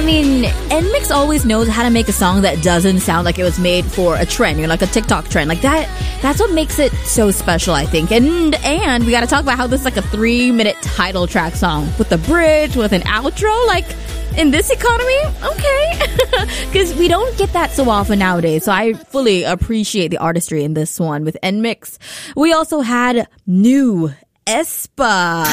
mean, NMIXX always knows how to make a song that doesn't sound like it was made for a trend, like a TikTok trend. Like that's what makes it so special, I think. And we gotta talk about how this is like a 3-minute title track song with a bridge, with an outro, like in this economy, okay. Because we don't get that so often nowadays. So I fully appreciate the artistry in this one with NMIXX. We also had New aespa.